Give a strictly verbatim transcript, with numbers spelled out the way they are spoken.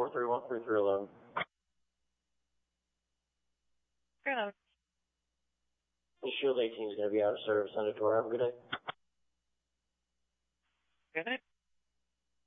four three one three three one one. Good night. Shield eighteen is going to be out of service. Send it to her. Have a good day. Good night.